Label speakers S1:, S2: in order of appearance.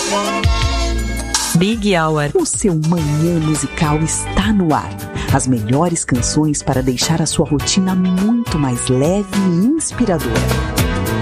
S1: Big Hour.
S2: O seu manhã musical está no ar. As melhores canções para deixar a sua rotina muito mais leve e inspiradora.